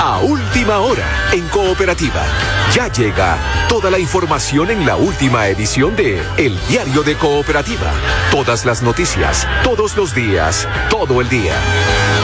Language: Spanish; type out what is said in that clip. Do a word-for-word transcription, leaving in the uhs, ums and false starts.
A última hora, en Cooperativa. Ya llega toda la información en la última edición de El Diario de Cooperativa. Todas las noticias, todos los días, todo el día.